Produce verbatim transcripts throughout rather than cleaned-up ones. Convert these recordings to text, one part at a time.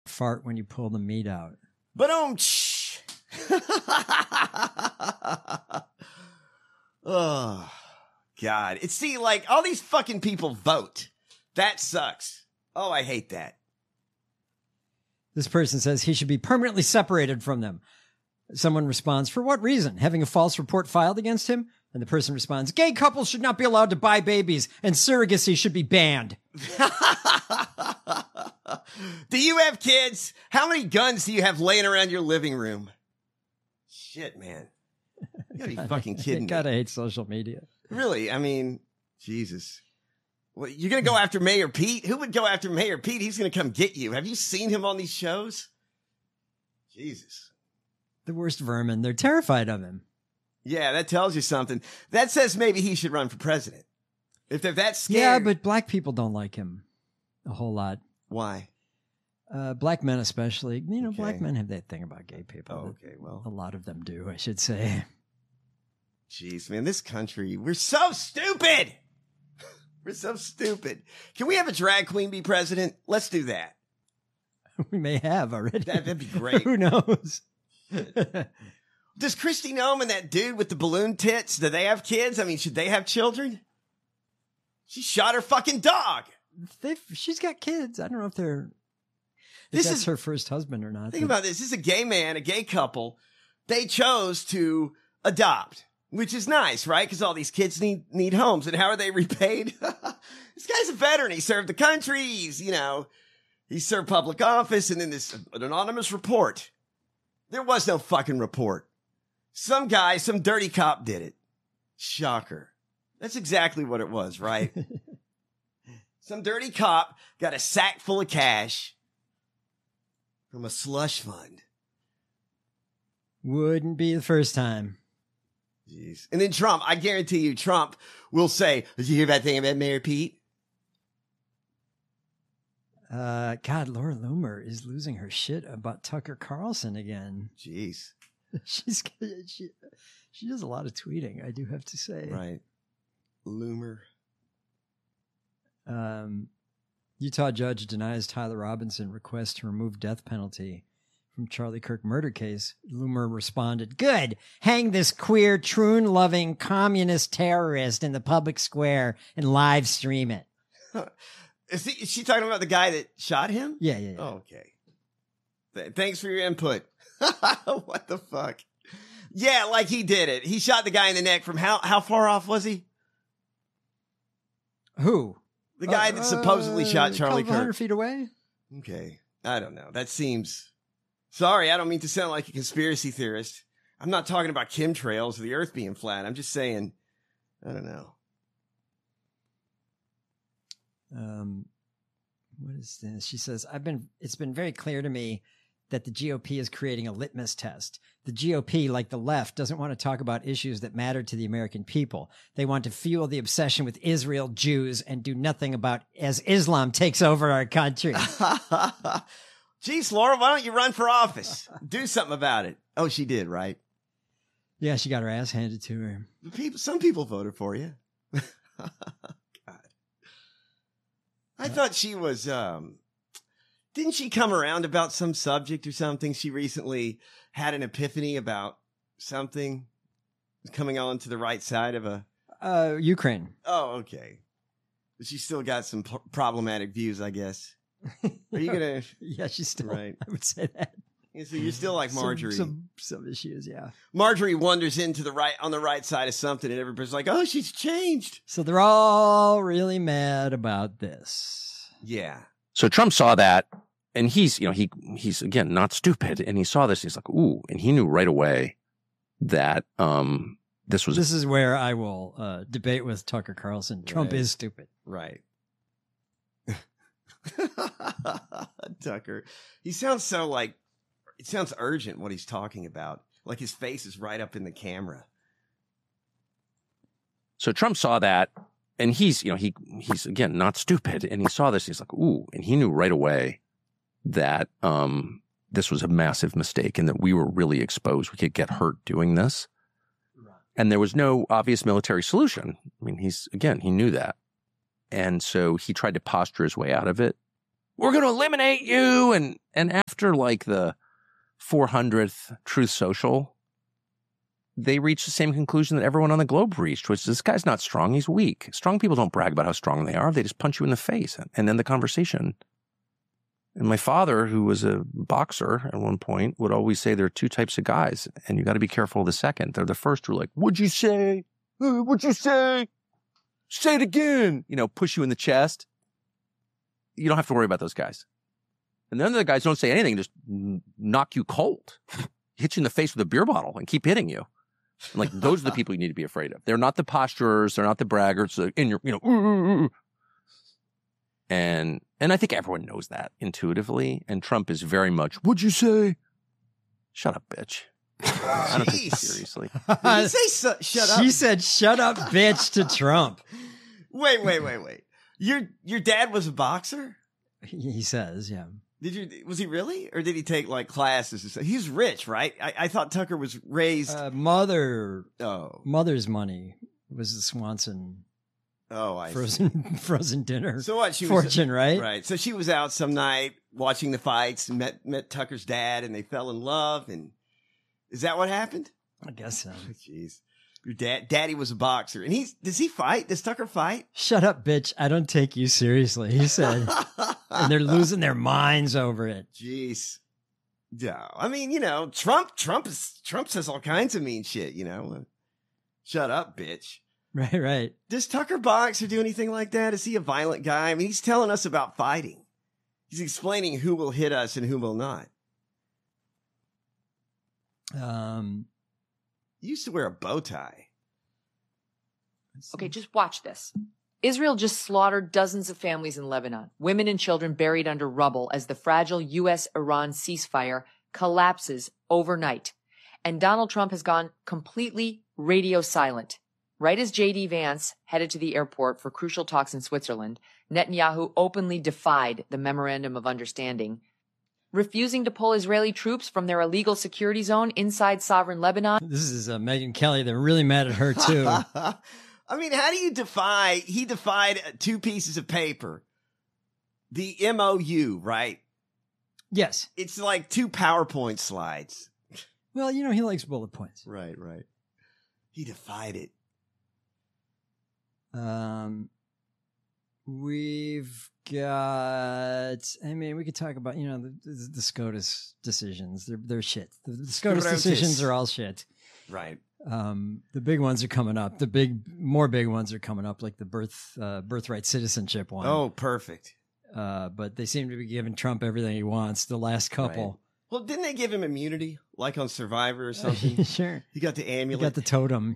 fart when you pull the meat out. But um, oh God! It's see, like all these fucking people vote. That sucks. Oh, I hate that. This person says he should be permanently separated from them. Someone responds, for what reason? Having a false report filed against him? And the person responds, gay couples should not be allowed to buy babies and surrogacy should be banned. Do you have kids? How many guns do you have laying around your living room? Shit, man. You gotta be fucking kidding me. Gotta hate social media. Really? I mean, Jesus. Well, you're gonna go after Mayor Pete? Who would go after Mayor Pete? He's gonna come get you. Have you seen him on these shows? Jesus. The worst vermin. They're terrified of him. Yeah, that tells you something. That says maybe he should run for president. If they're that scared. Yeah, but black people don't like him a whole lot. Why? Uh, black men especially. You know, Okay. black men have that thing about gay people. Oh, okay, well. A lot of them do, I should say. Jeez, man, this country, we're so stupid. We're so stupid. Can we have a drag queen be president? Let's do that. We may have already. That, that'd be great. Who knows? Does Christy Nome and that dude with the balloon tits, do they have kids? I mean, should they have children? She shot her fucking dog. They've, she's got kids. I don't know if they're... If This that's is her first husband or not. Think about this. This is a gay man, a gay couple. They chose to adopt, which is nice, right? Because all these kids need need homes. And how are they repaid? This guy's a veteran. He served the country. He's, you know, he served public office. And then this an anonymous report. There was no fucking report. Some guy, some dirty cop did it. Shocker. That's exactly what it was, right? Some dirty cop got a sack full of cash from a slush fund. Wouldn't be the first time. Jeez. And then Trump, I guarantee you, Trump will say, did you hear that thing about Mayor Pete? Uh, God, Laura Loomer is losing her shit about Tucker Carlson again. Jeez. She's she, she does a lot of tweeting, I do have to say. Right. Loomer. Um, Utah judge denies Tyler Robinson request to remove death penalty from Charlie Kirk murder case. Loomer responded, good, hang this queer, troon-loving communist terrorist in the public square and live stream it. Is, he, is she talking about the guy that shot him? Yeah, yeah, yeah. Oh, okay. Th- thanks for your input. What the fuck? Yeah, like he did it. He shot the guy in the neck from how, how far off was he? Who? The guy uh, that supposedly shot Charlie a couple hundred Kirk. feet away? Okay. I don't know. That seems... Sorry, I don't mean to sound like a conspiracy theorist. I'm not talking about chemtrails or the earth being flat. I'm just saying, I don't know. Um, what is this? She says, I've been, it's been very clear to me that the G O P is creating a litmus test. The G O P, like the left, doesn't want to talk about issues that matter to the American people. They want to fuel the obsession with Israel, Jews, and do nothing about as Islam takes over our country. Jeez, Laura, why don't you run for office? Do something about it. Oh, she did, right? Yeah, she got her ass handed to her. People, some people voted for you. God. I thought she was, um, didn't she come around about some subject or something? She recently had an epiphany about something coming on to the right side of a... Uh, Ukraine. Oh, okay. But she still got some p- problematic views, I guess. Are you going to... Yeah, she's still, right. I would say that. Yeah, so you're still like Marjorie. Some, some, some issues, yeah. Marjorie wanders into the right, on the right side of something and everybody's like, oh, she's changed. So they're all really mad about this. Yeah. So Trump saw that, and he's, you know, he he's again not stupid, and he saw this. He's like, ooh, and he knew right away that um this was. This is where I will uh, debate with Tucker Carlson. Trump Right. is stupid. Right. Tucker. He sounds so like, it sounds urgent what he's talking about. Like his face is right up in the camera. So Trump saw that, and he's, you know, he he's again not stupid, and he saw this. He's like, ooh, and he knew right away that um this was a massive mistake, and that we were really exposed. We could get hurt doing this, and there was no obvious military solution. I mean, he's again, he knew that, and so he tried to posture his way out of it we're going to eliminate you. And, and after like the four hundredth Truth Social, they reached the same conclusion that everyone on the globe reached, which is this guy's not strong, he's weak. Strong people don't brag about how strong they are. They just punch you in the face and end the conversation. And my father, who was a boxer at one point, would always say there are two types of guys, and you got to be careful of the second. They're the first who are like, what'd you say? Uh, what'd you say? Say it again. You know, push you in the chest. You don't have to worry about those guys. And then the guys don't say anything, just knock you cold, hit you in the face with a beer bottle and keep hitting you. And like, those are the people you need to be afraid of. They're not the posturers. They're not the braggarts in your, you know, ooh, ooh, ooh. And, and I think everyone knows that intuitively. And Trump is very much, what'd you say? Shut up, bitch. I don't take you seriously. Did you say su- shut up? She said, shut up, bitch, to Trump. Wait, wait, wait, wait. Your, your dad was a boxer? He, he says, yeah. Did you, was he really? Or did he take like classes? And stuff? He's rich, right? I, I thought Tucker was raised. Uh, mother, oh, mother's money was the Swanson oh, I frozen see. frozen dinner. So what? She fortune, was, right? Right. So she was out some night watching the fights and met, met Tucker's dad and they fell in love. And is that what happened? I guess so. Jeez. Your dad, daddy was a boxer. And he's, does he fight? Does Tucker fight? Shut up, bitch. I don't take you seriously, he said. And they're losing their minds over it. Jeez. Yeah. I mean, you know, Trump, Trump is, Trump says all kinds of mean shit, you know. Shut up, bitch. Right, right. Does Tucker box or do anything like that? Is he a violent guy? I mean, he's telling us about fighting. He's explaining who will hit us and who will not. Um, He used to wear a bow tie. Okay, just watch this. Israel just slaughtered dozens of families in Lebanon, women and children buried under rubble as the fragile U S Iran ceasefire collapses overnight. And Donald Trump has gone completely radio silent. Right as J D Vance headed to the airport for crucial talks in Switzerland, Netanyahu openly defied the Memorandum of Understanding, refusing to pull Israeli troops from their illegal security zone inside sovereign Lebanon. This is uh, Megyn Kelly. They're really mad at her, too. I mean, how do you defy? He defied two pieces of paper. The M O U, right? Yes. It's like two PowerPoint slides. Well, you know, he likes bullet points. Right, right. He defied it. Um, we've got, I mean, we could talk about, you know, the, the, the SCOTUS decisions. They're, they're shit. The, the SCOTUS SCOTUS. decisions are all shit. Right. Um, the big ones are coming up. The big, more big ones are coming up, like the birth, uh, birthright citizenship one. Oh, perfect. Uh, but they seem to be giving Trump everything he wants. The last couple. Right. Well, didn't they give him immunity, like on Survivor or something? Sure. He got the He amulet. got the totem.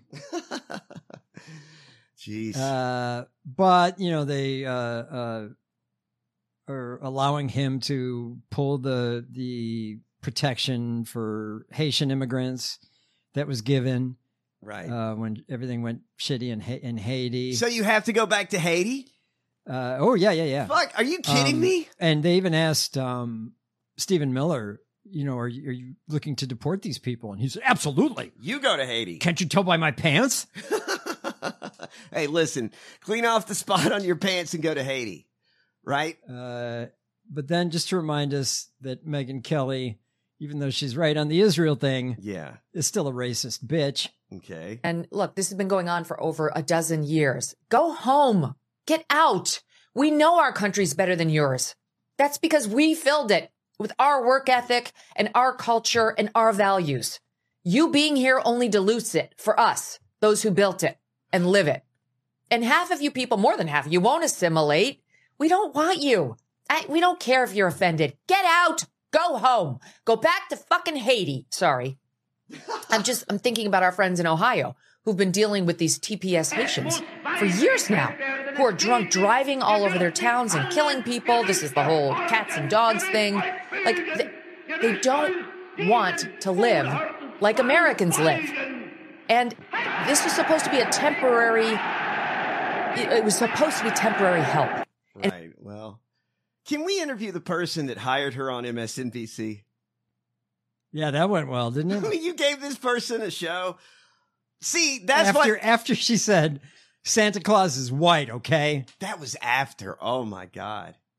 Jeez. Uh, but you know, they, uh, uh, are allowing him to pull the, the protection for Haitian immigrants that was given. Right. Uh, when everything went shitty in, ha- in Haiti. So you have to go back to Haiti? Uh, oh yeah, yeah, yeah. Fuck, are you kidding Um, me? And they even asked, um, Stephen Miller, you know, are you, are you looking to deport these people? And he said, absolutely. You go to Haiti. Can't you tell by my pants? Hey, listen, clean off the spot on your pants and go to Haiti. Right? Uh, but then just to remind us that Megyn Kelly, even though she's right on the Israel thing, Yeah. is still a racist bitch. Okay. And look, this has been going on for over a dozen years. Go home. Get out. We know our country's better than yours. That's because we filled it with our work ethic and our culture and our values. You being here only dilutes it for us, those who built it and live it. And half of you people, more than half, you won't assimilate. We don't want you. I, we don't care if you're offended. Get out. Go home. Go back to fucking Haiti. Sorry. I'm just, I'm thinking about our friends in Ohio who've been dealing with these T P S Haitians for years now, who are drunk driving all over their towns and killing people. This is the whole cats and dogs thing. Like, they, they don't want to live like Americans live. And this was supposed to be a temporary, it was supposed to be temporary help. Right. And, well, can we interview the person that hired her on M S N B C? Yeah, that went well, didn't it? I mean, you gave this person a show. See, that's after, what... After she said, Santa Claus is white, okay? That was after. Oh, my God.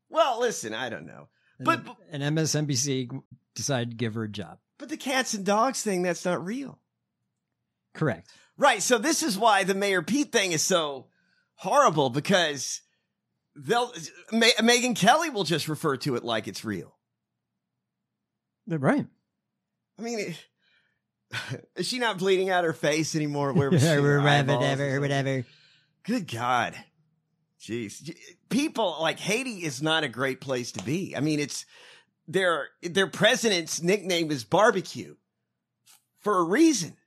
Well, listen, I don't know. And, But- but- and M S N B C decided to give her a job. But the cats and dogs thing, that's not real. Correct. Right. So this is why the Mayor Pete thing is so horrible, because they'll Ma- Megyn Kelly will just refer to it like it's real. They're right. I mean, it, is she not bleeding out her face anymore? Where was she? Or Her eyeballs or whatever, something? whatever. Good God. Jeez. People like Haiti is not a great place to be. I mean, it's their their president's nickname is Barbecue for a reason.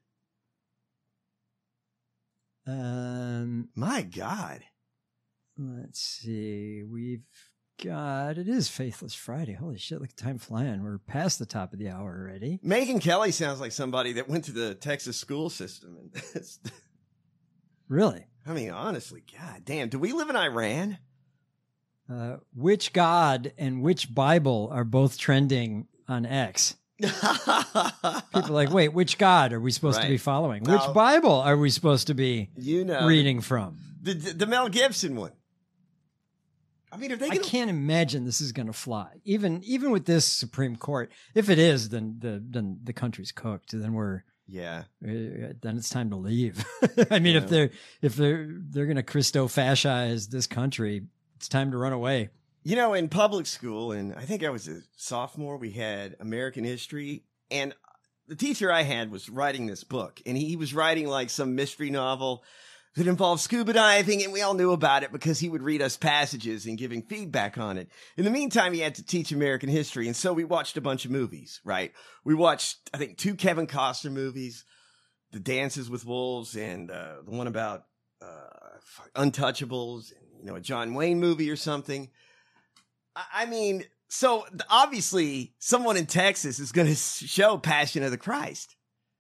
Um, My God. let's see. We've got it is Faithless Friday. Holy shit! Look at time flying. We're past the top of the hour already. Megyn Kelly sounds like somebody that went to the Texas school system. And it's- Really? I mean, honestly, God damn. Do we live in Iran? Uh, which God and which Bible are both trending on X? People are like, wait, which God are we supposed to Right. be following? Well- Which Bible are we supposed to be You know, reading from? the, the the Mel Gibson one. I mean, if they I can, can't imagine this is going to fly. Even even with this Supreme Court, if it is, then the then the country's cooked. Then we're yeah, uh, then it's time to leave. I mean, Yeah. if they're if they're they're going to Christo-fascize this country, it's time to run away. you know, in public school, and I think I was a sophomore, we had American history, and the teacher I had was writing this book, and he was writing like some mystery novel that involved scuba diving, and we all knew about it because he would read us passages and giving feedback on it. In the meantime, he had to teach American history, and so we watched a bunch of movies, right? We watched, I think, two Kevin Costner movies, The Dances with Wolves, and uh, the one about uh, Untouchables, and, you know, a John Wayne movie or something. I, I mean, so obviously someone in Texas is going to show Passion of the Christ.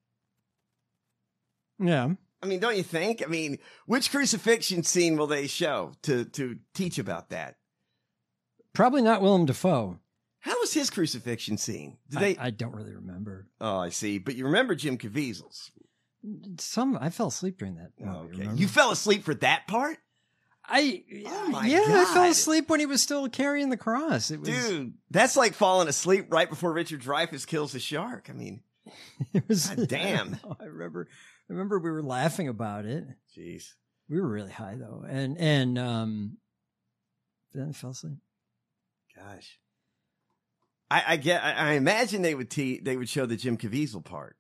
Yeah. I mean, don't you think? I mean, which crucifixion scene will they show to to teach about that? Probably not Willem Dafoe. How was his crucifixion scene? Did I, they? I don't really remember. Oh, I see. But you remember Jim Caviezel's? Some I fell asleep during that. Oh, movie, okay. remember? You fell asleep for that part, I Oh my yeah, I fell God. asleep when he was still carrying the cross. It was dude. That's like falling asleep right before Richard Dreyfuss kills the shark. I mean, it was God damn. I, know, I remember I remember we were laughing about it. jeez. We were really high though. And and um then I fell asleep. Gosh. I, I get. I, I imagine they would te- they would show the Jim Caviezel part.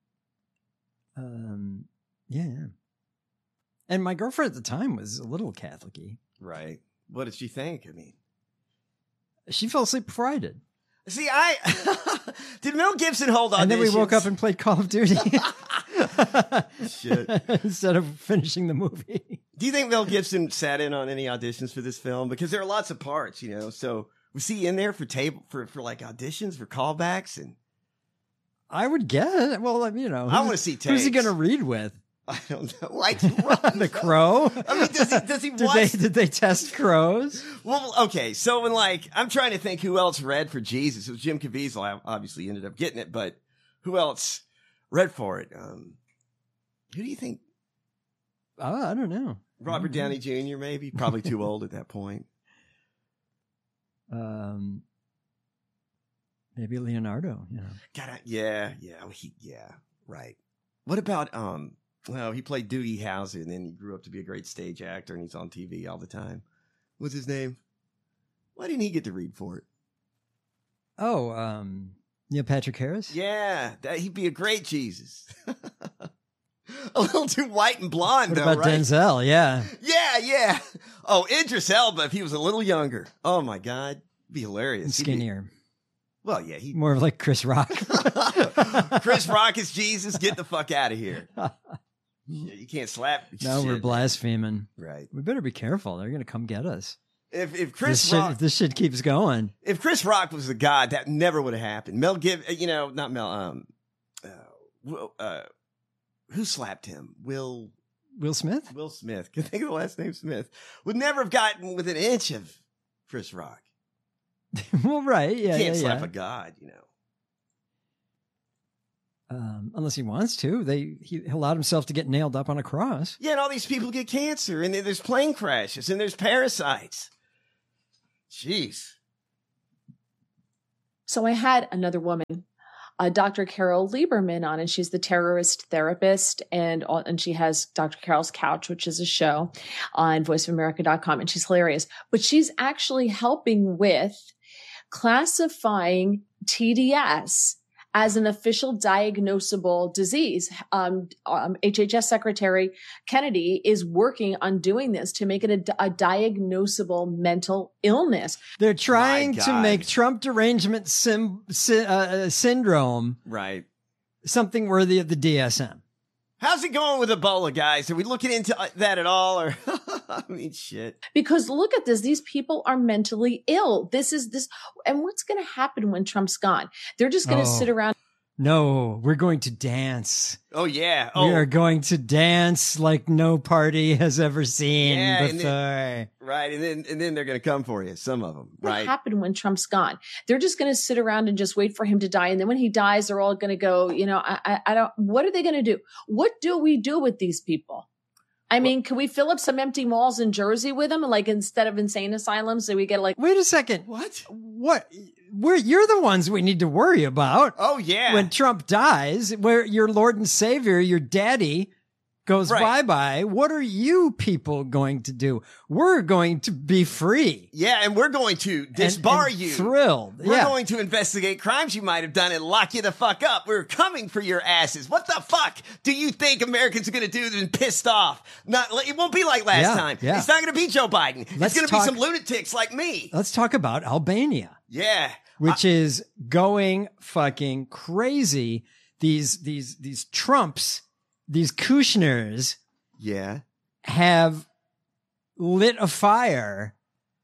Um yeah, yeah. And my girlfriend at the time was a little Catholic-y. Right. What did she think? I mean, She fell asleep before I did. see, I did Mel Gibson hold on. And then we woke up and played Call of Duty. Shit. Instead of finishing the movie. Do you think Mel Gibson sat in on any auditions for this film? Because there are lots of parts, you know. So was he in there for table for for like auditions for callbacks? And I would guess. Well, you know, I who's- want to see tapes. Who's he going to read with? I don't know. Like The crow? I mean, does he does he Did watch? they, did they test crows? Well, okay. So when like I'm trying to think who else read for Jesus. It was Jim Caviezel. I obviously ended up getting it, but who else read for it? Um, who do you think? Oh, I don't know. Robert Downey Junior Maybe. Probably too old at that point. Um, maybe Leonardo. You know, God, I- yeah, yeah, oh, he, yeah, right. What about um? Well, he played Doogie Howser, and then he grew up to be a great stage actor, and he's on T V all the time. What's his name? Why didn't he get to read for it? oh, um, Neil Patrick Harris. Yeah, that, he'd be a great Jesus. A little too white and blonde, What though, about right? Denzel? Yeah. Yeah, yeah. Oh, Idris Elba, if he was a little younger. Oh my God, it'd be hilarious. And He'd be- skinnier. well, yeah, he. More of like Chris Rock. Chris Rock is Jesus. Get the fuck out of here. Yeah, you can't slap. No, we're shit. blaspheming. Right. We better be careful. They're going to come get us. If if This Chris shit, Rock, if this shit keeps going. if Chris Rock was the god, that never would have happened. Mel Gib, you know, not Mel. Um, uh, Will, uh, who slapped him? Will Will Smith? Will Smith. Can think of the last name Smith. Would never have gotten within an inch of Chris Rock. Well, right. Yeah, you can't yeah, slap yeah. a god, you know. Um, unless he wants to. They he allowed himself to get nailed up on a cross. Yeah, and all these people get cancer, and there's plane crashes, and there's parasites. Jeez. So I had another woman, uh, Doctor Carol Lieberman, on, and she's the terrorist therapist, and all, and she has Doctor Carol's Couch, which is a show on voice of america dot com, and she's hilarious. But she's actually helping with classifying T D S as an official diagnosable disease. Um, um, H H S Secretary Kennedy is working on doing this to make it a, a diagnosable mental illness. They're trying My to God. make Trump derangement sim, sy- uh, syndrome Right. something worthy of the D S M. How's it going with Ebola, guys? Are we looking into uh, that at all? Or I mean, shit. Because look at this. These people are mentally ill. This is this. And what's going to happen when Trump's gone? They're just going to Oh. sit around. No, we're going to dance. Oh, yeah. Oh, We are going to dance like no party has ever seen Yeah, and before. right. And then and then they're going to come for you, some of them. What Right. happened when Trump's gone? They're just going to sit around and just wait for him to die. And then when he dies, they're all going to go, you know, I, I, I don't, what are they going to do? What do we do with these people? I mean, can we fill up some empty malls in Jersey with them? Like instead of insane asylums, so we get like, Wait a second. What? What? We're, you're the ones we need to worry about. Oh, yeah. When Trump dies, where your Lord and Savior, your daddy, goes Right. bye-bye, what are you people going to do? We're going to be free. Yeah, and we're going to and- disbar and you. Thrilled. We're yeah. going to investigate crimes you might have done and lock you the fuck up. We're coming for your asses. What the fuck do you think Americans are going to do than pissed off? Not, it won't be like last Yeah, time. yeah. It's not going to be Joe Biden. Let's it's going to talk- be some lunatics like me. Let's talk about Albania, Yeah. which is going fucking crazy. These, these, these Trumps, these Kushners Yeah. have lit a fire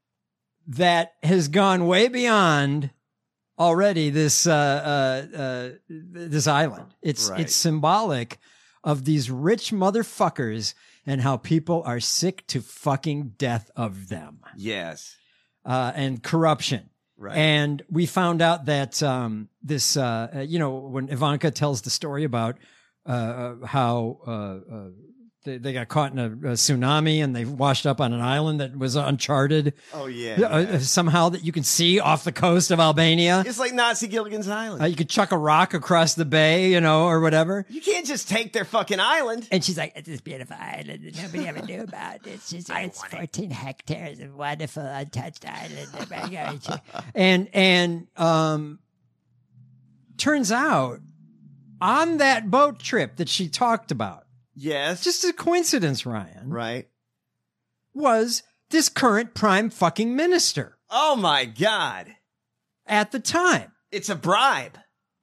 that has gone way beyond already this uh, uh, uh, this island. It's Right. it's symbolic of these rich motherfuckers and how people are sick to fucking death of them Yes. uh, and corruption. Right. And we found out that um, this, uh, uh, you know, when Ivanka tells the story about uh, uh, how uh, uh, they, they got caught in a, a tsunami and they washed up on an island that was uncharted oh, yeah. uh, yeah. uh, somehow that you can see off the coast of Albania. It's like Nazi Gilligan's Island. Uh, you could chuck a rock across the bay, you know, or whatever. you can't just take their fucking island. And she's like, it's this beautiful island that nobody ever knew about. It's just, it's fourteen hectares of wonderful untouched island. and, and, um, turns out on that boat trip that she talked about, Yes. just a coincidence, Ryan, right. was this current prime fucking minister Oh, my God. at the time. It's a bribe.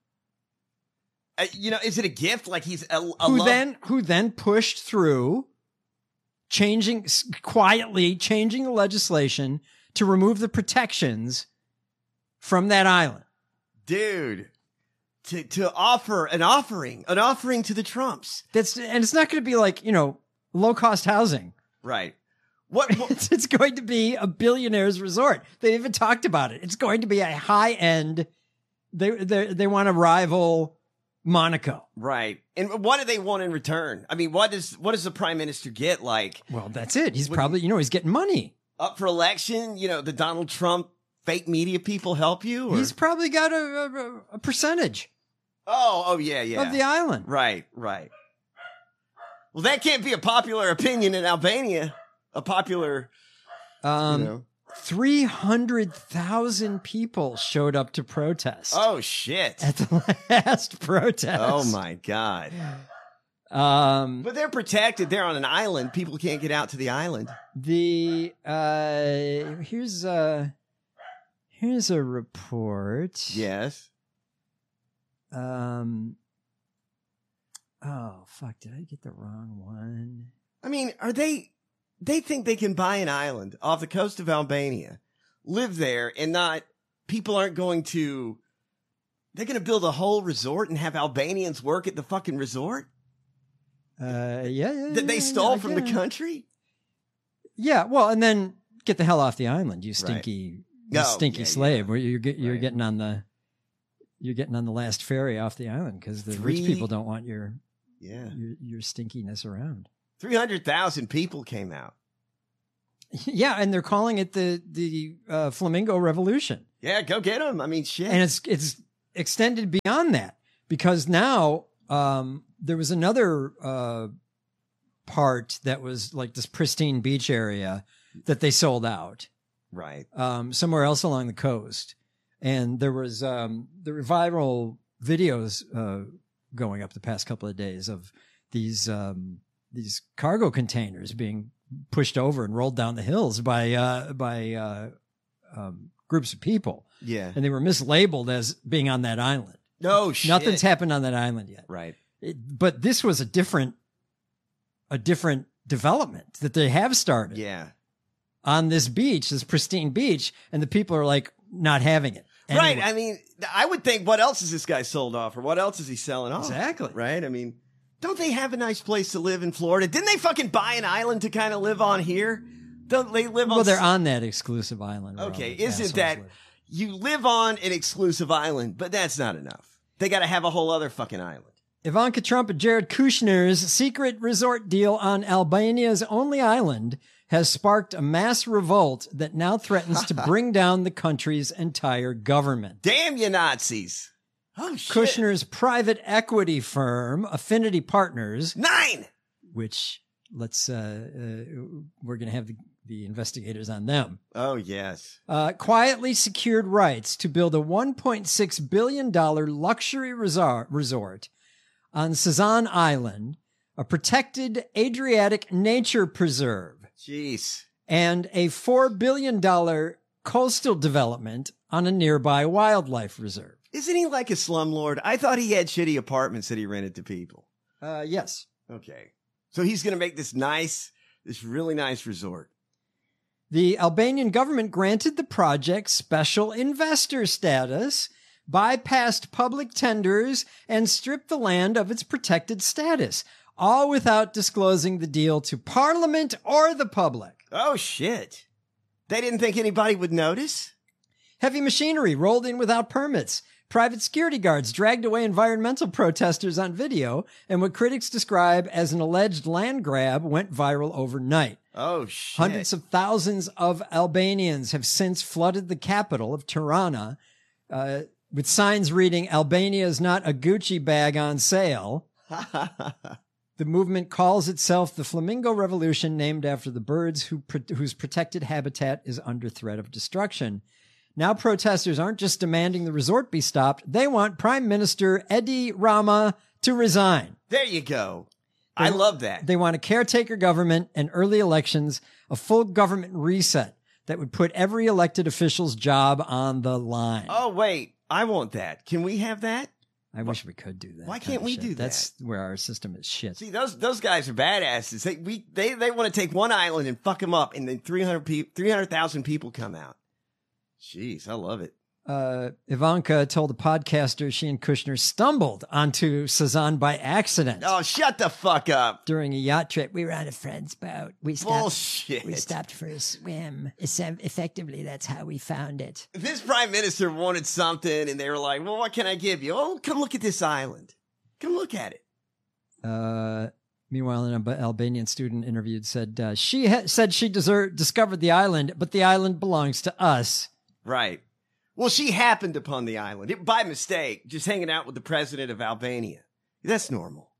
Uh, you know, is it a gift? Like he's a, a who love- then who then pushed through changing s- quietly changing the legislation to remove the protections from that island. dude, to to offer an offering, an offering to the Trumps. That's and it's not going to be like, you know, low cost housing. Right. What, what It's, it's going to be a billionaire's resort. They even talked about it. It's going to be a high end. They they they want to rival Monaco. right. And what do they want in return? I mean, what does what does the prime minister get? Like Well, that's it. He's What- probably, you know, he's getting money. up for election? You know, the Donald Trump fake media people help you? Or? He's probably got a, a, a percentage oh, oh yeah, yeah. of the island. Right, right. Well, that can't be a popular opinion in Albania. A popular, Um, you know. three hundred thousand people showed up to protest Oh shit. at the last protest. Oh my god. Um, But they're protected. They're on an island. People can't get out to the island. the, uh, here's a, here's a report. Yes. Um, oh, fuck. Did I get the wrong one? I mean, are they, they think they can buy an island off the coast of Albania, live there and not, people aren't going to, they're going to build a whole resort and have Albanians work at the fucking resort Uh, yeah, yeah. that they yeah, stole yeah, from yeah. the country? Yeah, well, and then get the hell off the island, you stinky, you No, stinky yeah, slave. yeah. Where you're get, you're Right. getting on the, you're getting on the last ferry off the island because the Three- rich people don't want your, Yeah. your your stinkiness around. three hundred thousand people came out. Yeah, and they're calling it the the uh, Flamingo Revolution. Yeah, go get them. I mean, shit. And it's it's extended beyond that because now um, there was another uh, part that was like this pristine beach area that they sold out. Right. Um, somewhere else along the coast. And there was um, there were viral videos uh, going up the past couple of days of these um, these cargo containers being pushed over and rolled down the hills by uh, by uh, um, groups of people. Yeah. And they were mislabeled as being on that island. No shit. Nothing's happened on that island yet. Right. It, but this was a different a different development that they have started. Yeah. On this beach, this pristine beach, and the people are like not having it. Anyway. Right. I mean, I would think, what else is this guy sold off, or what else is he selling off? Exactly. Right. I mean, don't they have a nice place to live in Florida? Didn't they fucking buy an island to kind of live on here? Don't they live on? Well, they're on that exclusive island. where Okay. all the Isn't assholes that live. you live on an exclusive island, but that's not enough. They got to have a whole other fucking island. Ivanka Trump and Jared Kushner's secret resort deal on Albania's only island has sparked a mass revolt that now threatens to bring down the country's entire government. Damn you Nazis. Oh, shit. Kushner's private equity firm, Affinity Partners, Nine. which let's, uh, uh we're going to have the, the investigators on them, Oh, yes. uh, quietly secured rights to build a one point six billion dollars luxury resort, resort on Sazan Island, a protected Adriatic nature preserve, Jeez. and a four billion dollars coastal development on a nearby wildlife reserve. Isn't he like a slumlord? I thought he had shitty apartments that he rented to people. Uh, yes. Okay. So he's going to make this nice, this really nice resort. The Albanian government granted the project special investor status, bypassed public tenders, and stripped the land of its protected status, all without disclosing the deal to Parliament or the public. Oh, shit. They didn't think anybody would notice? Heavy machinery rolled in without permits. Private security guards dragged away environmental protesters on video, and what critics describe as an alleged land grab went viral overnight. Oh, shit. Hundreds of thousands of Albanians have since flooded the capital of Tirana, uh, with signs reading, "Albania is not a Gucci bag on sale." The movement calls itself the Flamingo Revolution, named after the birds who, whose protected habitat is under threat of destruction. Now protesters aren't just demanding the resort be stopped. They want Prime Minister Edi Rama to resign. There you go. I love that. They want a caretaker government and early elections, a full government reset that would put every elected official's job on the line. Oh, wait. I want that. Can we have that? I wish we could do that. Why kind can't of we shit. do that? That's where our system is shit. See, those those guys are badasses. They we they they want to take one island and fuck them up, and then three hundred people, three hundred thousand people come out. Jeez, I love it. Uh, Ivanka told a podcaster she and Kushner stumbled onto Sazan by accident. Oh, shut the fuck up. During a yacht trip. We were on a friend's boat. We stopped, Bullshit. we stopped for a swim. Effectively, that's how we found it. This prime minister wanted something, and they were like, well, what can I give you? Oh, come look at this island. Come look at it. Uh, meanwhile, an Al- Albanian student interviewed said uh, she ha- said she deser- discovered the island, but the island belongs to us. Right. Well, she happened upon the island it, by mistake, just hanging out with the president of Albania. That's normal.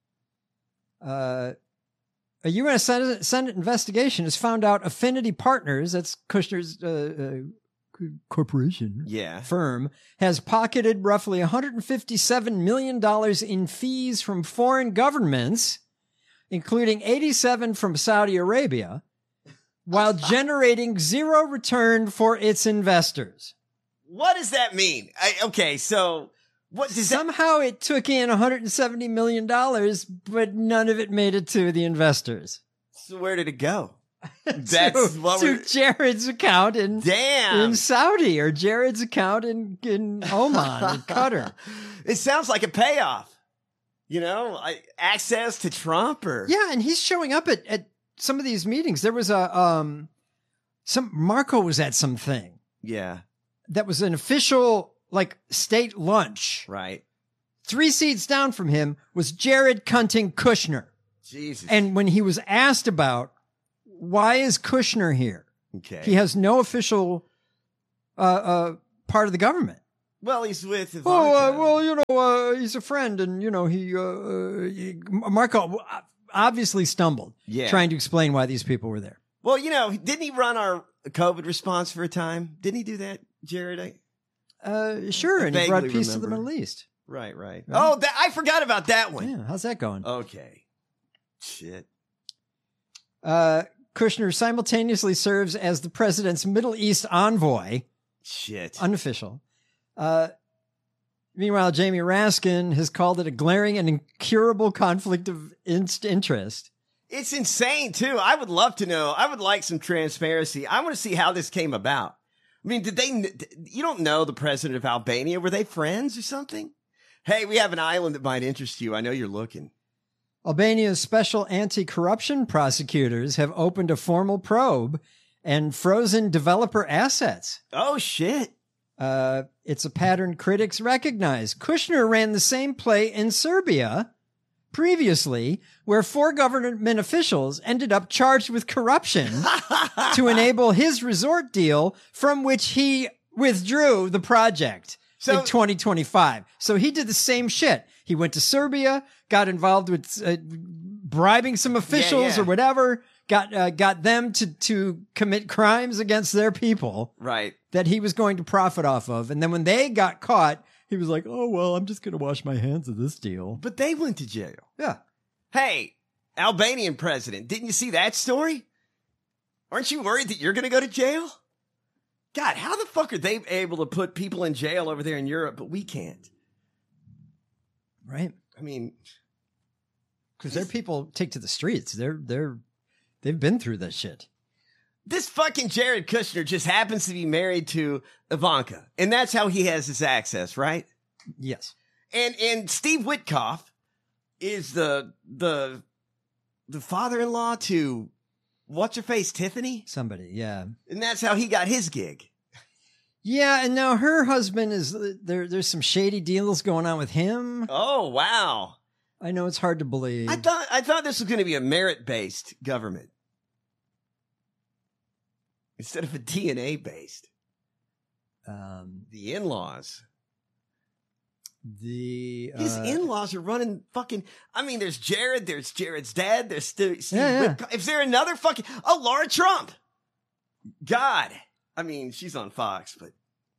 Uh, a U S Senate, Senate investigation has found out Affinity Partners, that's Kushner's uh, uh, corporation, Yeah. firm, has pocketed roughly one hundred fifty-seven million dollars in fees from foreign governments, including eighty-seven from Saudi Arabia, while generating zero return for its investors. What does that mean? I, okay, so what does that... Somehow it took in one hundred seventy million dollars, but none of it made it to the investors. So where did it go? That's to, what to we're... Jared's account in, Damn. in Saudi, or Jared's account in, in Oman or Qatar. It sounds like a payoff. You know, like access to Trump or... Yeah, and he's showing up at, at some of these meetings. There was a um some Marco was at something Yeah, that was an official like state lunch. right. Three seats down from him was Jared Cunting Kushner. Jesus. And when he was asked about why is Kushner here? Okay. He has no official uh, uh, part of the government. Well, he's with Ivanka. Oh, uh, well, you know, uh, he's a friend, and you know, he, uh, he Marco obviously stumbled Yeah. trying to explain why these people were there. Well, you know, didn't he run our COVID response for a time? Didn't he do that, Jared? I, Uh, sure, I and he brought vaguely peace to the remember. Middle East. right, right. Right. Oh, that, I forgot about that one. Yeah, how's that going? Okay. Shit. Uh, Kushner simultaneously serves as the president's Middle East envoy, Shit. unofficial. Uh, meanwhile, Jamie Raskin has called it a glaring and incurable conflict of in- interest. It's insane, too. I would love to know. I would like some transparency. I want to see how this came about. I mean, did they, you don't know the president of Albania. Were they friends or something? Hey, we have an island that might interest you. I know you're looking. Albania's special anti-corruption prosecutors have opened a formal probe and frozen developer assets. Oh, shit. Uh, it's a pattern critics recognize. Kushner ran the same play in Serbia previously, where four government officials ended up charged with corruption to enable his resort deal, from which he withdrew the project So- in twenty twenty-five. So he did the same shit. He went to Serbia, got involved with uh, bribing some officials yeah. or whatever, got uh, got them to to commit crimes against their people Right. that he was going to profit off of. And then when they got caught, he was like, oh, well, I'm just going to wash my hands of this deal. But they went to jail. Yeah. Hey, Albanian president, didn't you see that story? Aren't you worried that you're going to go to jail? God, how the fuck are they able to put people in jail over there in Europe, but we can't? Right. I mean, Because their people take to the streets. They're, they're, they've been through this shit. this fucking Jared Kushner just happens to be married to Ivanka, and that's how he has his access, right? Yes. And and Steve Witkoff is the the the father-in-law to what's her face, Tiffany, Somebody. Yeah. and that's how he got his gig. Yeah. And now her husband is there. There's some shady deals going on with him. Oh wow! I know it's hard to believe. I thought I thought this was going to be a merit-based government instead of a D N A-based. um, The in-laws. the, His uh, in-laws are running fucking. I mean, there's Jared, there's Jared's dad, there's Stu, Steve. Yeah, yeah. Witkoff. Is there another fucking? Oh, Laura Trump. God, I mean, she's on Fox, but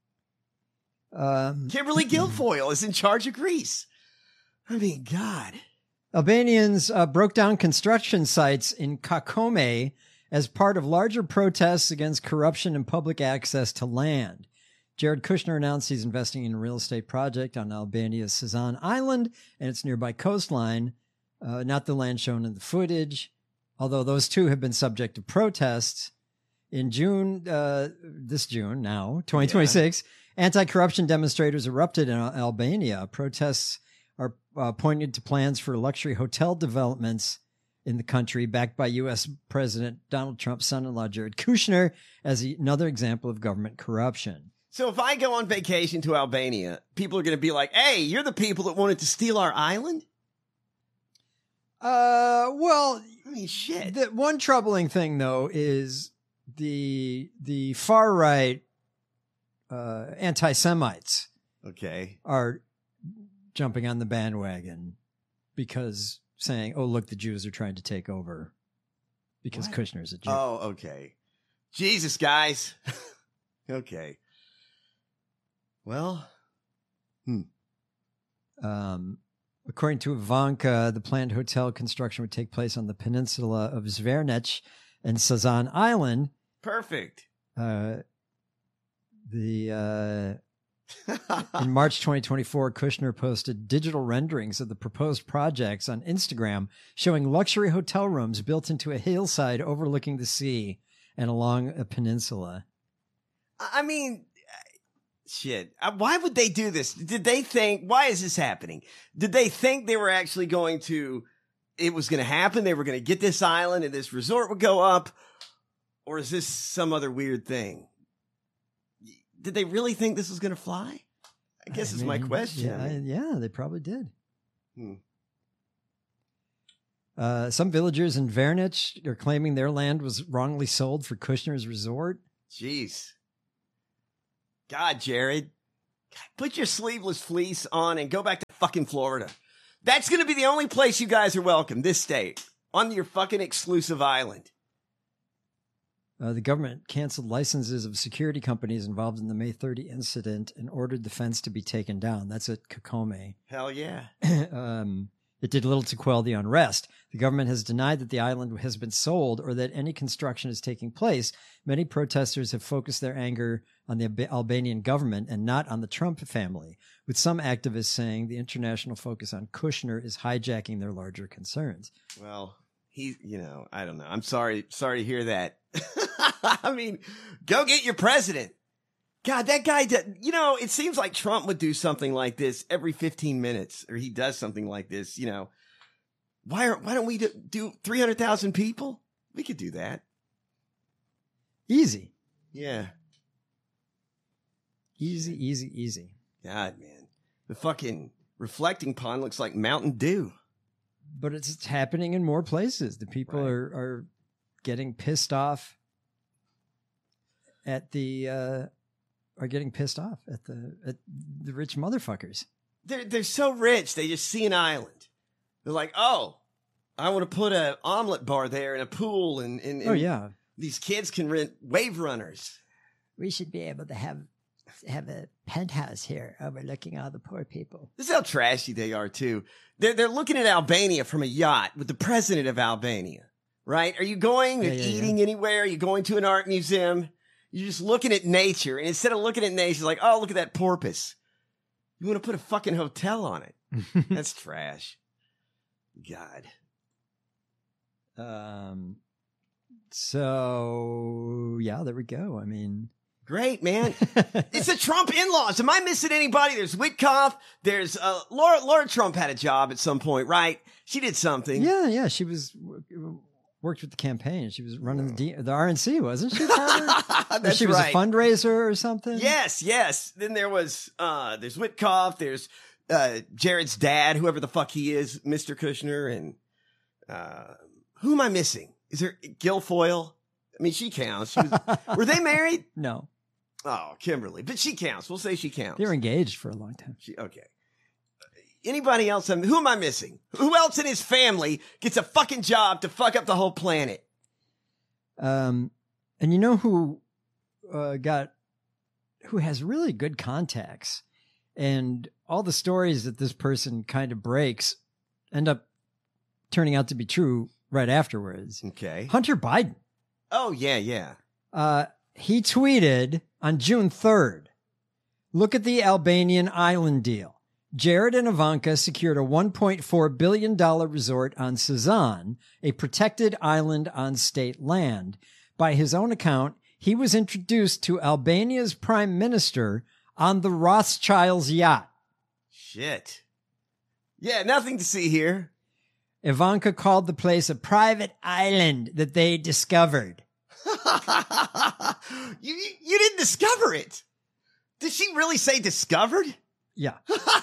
um, Kimberly Guilfoyle is in charge of Greece. I mean, God. Albanians uh, broke down construction sites in Kakome as part of larger protests against corruption and public access to land. Jared Kushner announced he's investing in a real estate project on Albania's Sazan Island and its nearby coastline, uh, not the land shown in the footage, although those two have been subject to protests. In June, uh, this June now, twenty twenty-six, anti-corruption demonstrators erupted in Al- Albania. Protests are uh, pointed to plans for luxury hotel developments in the country, backed by U S President Donald Trump's son-in-law, Jared Kushner, as another example of government corruption. So if I go on vacation to Albania, people are going to be like, "Hey, you're the people that wanted to steal our island." Uh, well, I mean, shit. the one troubling thing though is the the far right uh, anti-Semites Okay. are jumping on the bandwagon because saying, "Oh, look, the Jews are trying to take over," because What? Kushner's a Jew. Oh, okay. Jesus, guys. Okay. Well, Um, according to Ivanka, the planned hotel construction would take place on the peninsula of Zvernech and Sazan Island. perfect. Uh, the uh, in March twenty twenty-four, Kushner posted digital renderings of the proposed projects on Instagram, showing luxury hotel rooms built into a hillside overlooking the sea and along a peninsula. I mean, shit. Uh, Why would they do this? Did they think, why is this happening? Did they think they were actually going to, it was going to happen? They were going to get this island and this resort would go up? Or is this some other weird thing? Did they really think this was going to fly? I guess I is my mean, question. Yeah, I- yeah, they probably did. Hmm. Uh, some villagers in Vernich are claiming their land was wrongly sold for Kushner's resort. Jeez. God, Jared. Put your sleeveless fleece on and go back to fucking Florida. That's going to be the only place you guys are welcome, this state. On your fucking exclusive island. Uh, the government canceled licenses of security companies involved in the May thirtieth incident and ordered the fence to be taken down. That's at Kokome. Hell yeah. um, it did little to quell the unrest. The government has denied that the island has been sold or that any construction is taking place. Many protesters have focused their anger on the Alba- Albanian government and not on the Trump family, with some activists saying the international focus on Kushner is hijacking their larger concerns. Well, he, you know, I don't know. I'm sorry, sorry to hear that. I mean, go get your president. God, that guy, did, you know, it seems like Trump would do something like this every fifteen minutes, or he does something like this, you know. Why, are, why don't we do, do three hundred thousand people? We could do that. Easy. Yeah. Easy, easy, easy. God, man. The fucking reflecting pond looks like Mountain Dew. But it's happening in more places. The people Right. are, are getting pissed off at the, uh, are getting pissed off at the, at the rich motherfuckers. They're, they're so rich, they just see an island. They're like, oh, I want to put an omelet bar there and a pool and, and, and Oh, yeah. these kids can rent wave runners. We should be able to have have a penthouse here overlooking all the poor people. This is how trashy they are, too. They're, they're looking at Albania from a yacht with the president of Albania, right? Are you going Yeah, or yeah, eating anywhere? Are you going to an art museum? You're just looking at nature. And instead of looking at nature, like, oh, look at that porpoise. You want to put a fucking hotel on it. That's trash. God. Um. So, yeah, there we go. I mean... Great, man. It's the Trump in-laws. Am I missing anybody? There's Witkoff. There's uh, Laura. Laura Trump had a job at some point, right? She did something. Yeah, yeah. She was worked with the campaign. She was running the D, the R N C, wasn't she? Or That's she was right. a fundraiser or something. Yes, yes. Then there was uh, there's Witkoff. There's uh, Jared's dad, whoever the fuck he is, Mister Kushner, and uh, who am I missing? Is there Guilfoyle? I mean, she counts. She was, were they married? No, Oh, Kimberly, but she counts. We'll say she counts. they were engaged for a long time. She, okay. Anybody else? um, Who am I missing? Who else in his family gets a fucking job to fuck up the whole planet? Um, and you know who uh, got who has really good contacts, and all the stories that this person kind of breaks end up turning out to be true right afterwards. Okay. Hunter Biden. Oh, yeah, yeah. Uh, he tweeted on June third, look at the Albanian island deal. Jared and Ivanka secured a one point four billion dollars resort on Sazan, a protected island on state land. By his own account, he was introduced to Albania's prime minister on the Rothschilds yacht. Shit. Yeah, nothing to see here. Ivanka called the place a private island that they discovered. you, you you didn't discover it. Did she really say discovered? Yeah.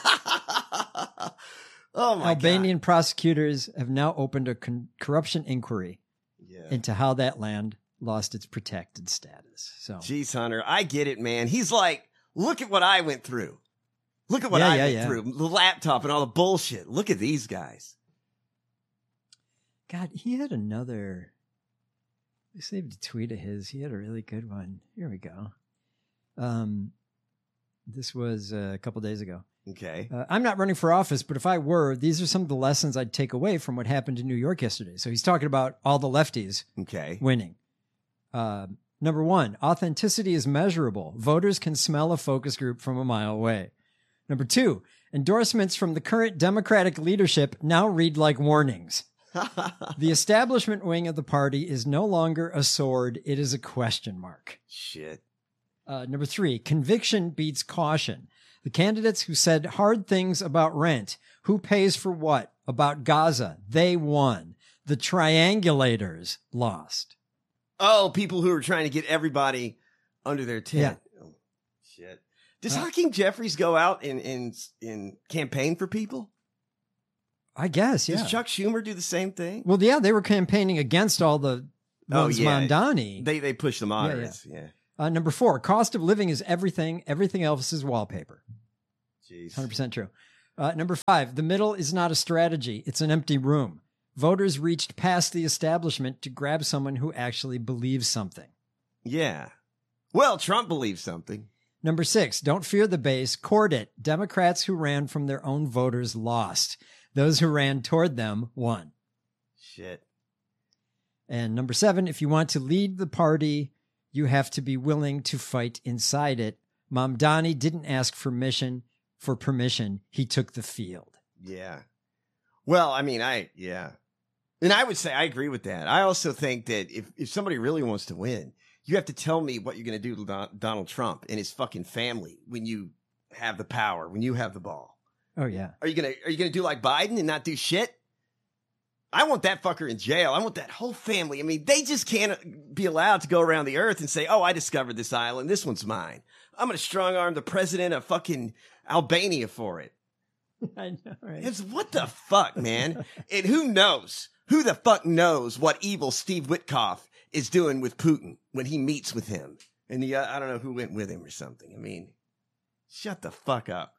Oh my Albanian prosecutors have now opened a con- corruption inquiry God. Yeah. into how that land lost its protected status. So, Jeez, Hunter, I get it, man. He's like, look at what I went through. Look at what Yeah, I yeah, went yeah. through. The laptop and all the bullshit. Look at these guys. God, he had another. I saved a tweet of his. He had a really good one. Here we go. Um, this was uh, a couple days ago. Okay. Uh, I'm not running for office, but if I were, these are some of the lessons I'd take away from what happened in New York yesterday. So he's talking about all the lefties Okay. winning. Uh, number one, authenticity is measurable. Voters can smell a focus group from a mile away. Number two, endorsements from the current Democratic leadership now read like warnings. The establishment wing of the party is no longer a sword. It is a question mark. Shit. Uh, number three, conviction beats caution. The candidates who said hard things about rent, who pays for what, about Gaza, they won. The triangulators lost. Oh, people who are trying to get everybody under their tent. Oh, shit. Does Uh, Hakeem Jeffries go out and, and, and campaign for people? I guess, yeah. Does Chuck Schumer do the same thing? Well, yeah, they were campaigning against all the Oh, ones yeah. Mamdani. They they push the moderates. Yeah. Uh, number four, cost of living is everything. Everything else is wallpaper. Jeez. one hundred percent true. Uh, number five, the middle is not a strategy. It's an empty room. Voters reached past the establishment to grab someone who actually believes something. Yeah. Well, Trump believes something. Number six, don't fear the base, court it. Democrats who ran from their own voters lost. Those who ran toward them won. Shit. And number seven, if you want to lead the party, you have to be willing to fight inside it. Mamdani didn't ask for permission. For permission, he took the field. Yeah. Well, I mean, I, yeah. And I would say I agree with that. I also think that if, if somebody really wants to win, you have to tell me what you're going to do to Don- Donald Trump and his fucking family when you have the power, when you have the ball. Oh, yeah. Are you going to, are you going to do like Biden and not do shit? I want that fucker in jail. I want that whole family. I mean, they just can't be allowed to go around the earth and say, oh, I discovered this island. This one's mine. I'm going to strong arm the president of fucking Albania for it. I know, right? It's what the fuck, man? And who knows? Who the fuck knows what evil Steve Witkoff is doing with Putin when he meets with him? And the, uh, I don't know who went with him or something. I mean, shut the fuck up.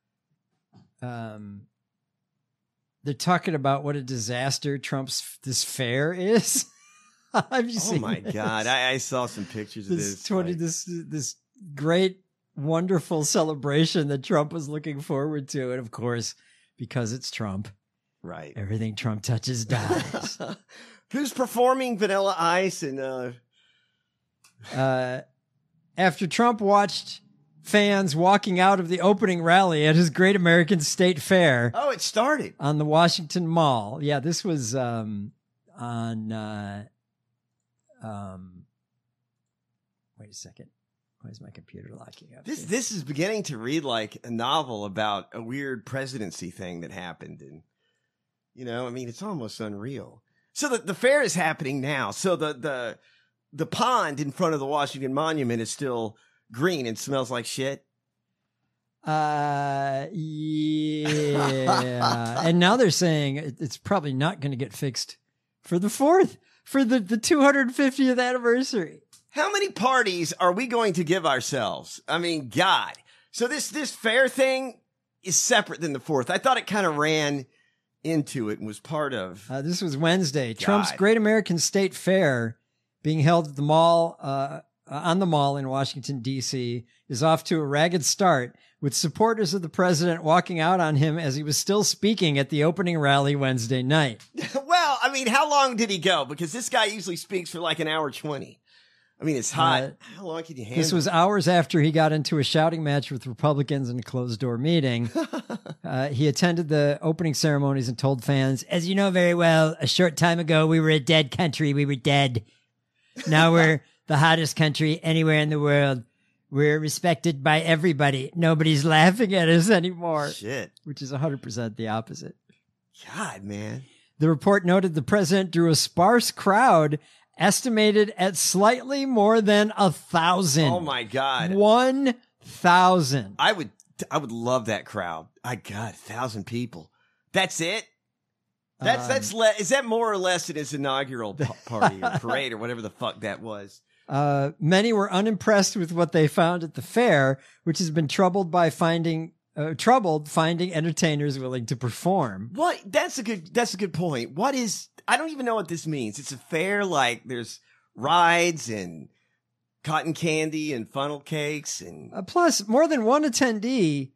Um, they're talking about what a disaster Trump's this fair is. Have you Oh seen my this? God. I, I saw some pictures of This this. twenty like- this this great wonderful celebration that Trump was looking forward to, and of course, because it's Trump, right. everything Trump touches dies. Who's performing Vanilla Ice and uh uh, after Trump watched fans walking out of the opening rally at his Great American State Fair Oh, it started. on the Washington Mall. Yeah, this was um, on. Uh, um, wait a second. Why is my computer locking up? This here? this is beginning to read like a novel about a weird presidency thing that happened, and you know, I mean, it's almost unreal. So the the fair is happening now. So the the the pond in front of the Washington Monument is still green and smells like shit. Uh, yeah. And now they're saying it- it's probably not going to get fixed for the fourth, for the, the two hundred fiftieth anniversary. How many parties are we going to give ourselves? I mean, God. So this this fair thing is separate than the fourth. I thought it kind of ran into it and was part of. Uh, this was Wednesday. Trump's God. Great American State Fair, being held at the mall, uh, on the mall in Washington, D C, is off to a ragged start, with supporters of the president walking out on him as he was still speaking at the opening rally Wednesday night. Well, I mean, how long did he go? Because this guy usually speaks for like an hour twenty. I mean, it's hot. Uh, how long can you handle? This was hours after he got into a shouting match with Republicans in a closed-door meeting. uh, he attended the opening ceremonies and told fans, as you know very well, a short time ago, we were a dead country. We were dead. Now we're the hottest country anywhere in the world. We're respected by everybody. Nobody's laughing at us anymore, Shit. which is one hundred percent the opposite. God, man. The report noted the president drew a sparse crowd estimated at slightly more than a thousand. Oh my God. One thousand. I would, I would love that crowd. I got a thousand people. That's it. That's Um, that's le- is that more or less than his inaugural p- party or parade or whatever the fuck that was? Uh, many were unimpressed with what they found at the fair, which has been troubled by finding uh, troubled finding entertainers willing to perform. What? That's a good. That's a good point. What is? I don't even know what this means. It's a fair, like there's rides and cotton candy and funnel cakes and. Uh, plus, more than one attendee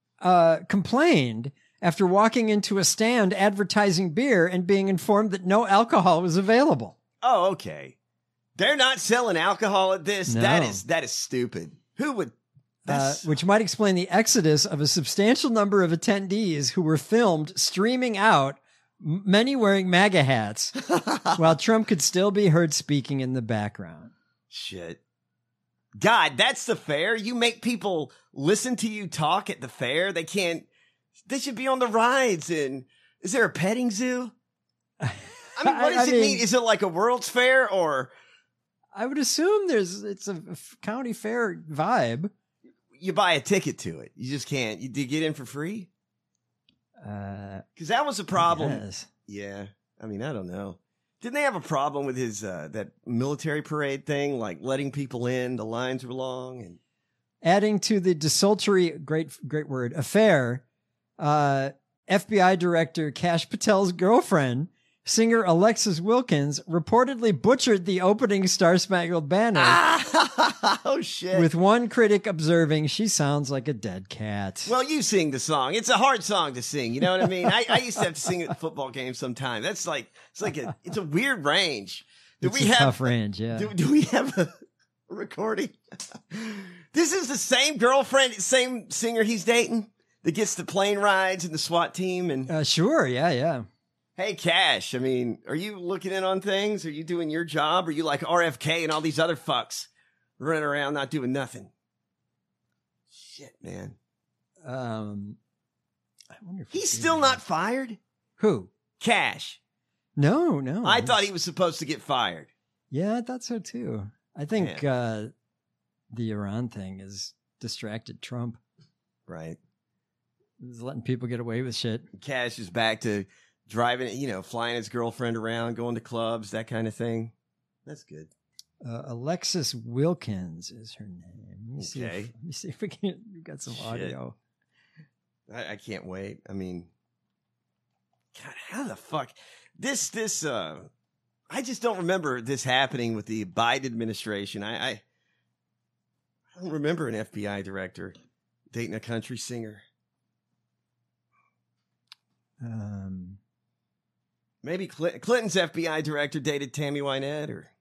uh, complained after walking into a stand advertising beer and being informed that no alcohol was available. Oh, okay. They're not selling alcohol at this. No. That is that is stupid. Who would? Uh, That's which might explain the exodus of a substantial number of attendees who were filmed streaming out, m- many wearing MAGA hats, while Trump could still be heard speaking in the background. shit. God, that's the fair. You make people listen to you talk at the fair. They can't. They should be on the rides. And is there a petting zoo? I mean, what I- does I it mean- mean? Is it like a World's Fair or I would assume there's it's a f- county fair vibe. you buy a ticket to it? You just can't. You, do you get in for free? Uh, Because that was a problem. Yes. Yeah. I mean, I don't know. Didn't they have a problem with his uh, that military parade thing, like letting people in? The lines were long, and adding to the desultory, great, great word, affair. Uh, F B I Director Kash Patel's girlfriend, singer Alexis Wilkins, reportedly butchered the opening Star Spangled Banner. Ah, oh shit! With one critic observing, she sounds like a dead cat. Well, you sing the song. It's a hard song to sing. You know what I mean? I, I used to have to sing it at football games sometime. That's like it's like a it's a weird range. Do it's we a have tough range? Yeah. Do, do we have a recording? This is the same girlfriend, same singer he's dating that gets the plane rides and the SWAT team and. Uh, sure. Yeah. Yeah. Hey, Cash, I mean, are you looking in on things? Are you doing your job? Are you like R F K and all these other fucks running around not doing nothing? Shit, man. Um, I wonder if he's still not fired? Who? Cash. No, no. I thought he was supposed to get fired. Yeah, I thought so too. I think uh, the Iran thing has distracted Trump. Right. He's letting people get away with shit. Cash is back to driving, you know, flying his girlfriend around, going to clubs, that kind of thing. That's good. Uh, Alexis Wilkins is her name. Let me, see, Okay. if, let me see if we can. We've got some Shit. audio. I, I can't wait. I mean, God, how the fuck this this uh I just don't remember this happening with the Biden administration. I I, I don't remember an F B I director dating a country singer. Um, Maybe Cl- Clinton's F B I director dated Tammy Wynette, or